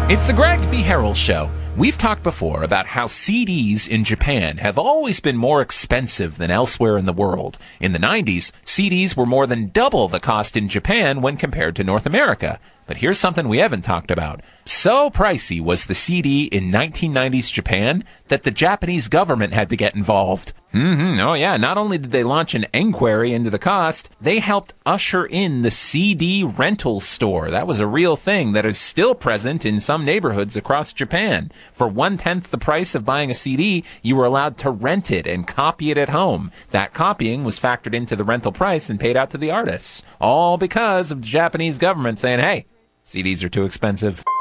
It's the Greg B. Harrell Show. We've talked before about how CDs in Japan have always been more expensive than elsewhere in the world. In the 90s, CDs were more than double the cost in Japan when compared to North America. But here's something we haven't talked about. So pricey was the CD in 1990s Japan that the Japanese government had to get involved. Oh yeah, not only did they launch an inquiry into the cost, they helped usher in the CD rental store. That was a real thing that is still present in some neighborhoods across Japan. For 1/10 the price of buying a CD, you were allowed to rent it and copy it at home. That copying was factored into the rental price and paid out to the artists. All because of the Japanese government saying, hey, CDs are too expensive.